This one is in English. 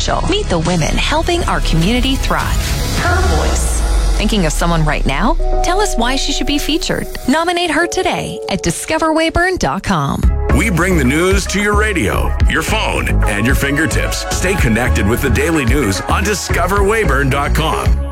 Confidential. Meet the women helping our community thrive. Her voice. Thinking of someone right now? Tell us why she should be featured. Nominate her today at discoverwayburn.com. We bring the news to your radio, your phone, and your fingertips. Stay connected with the daily news on discoverwayburn.com.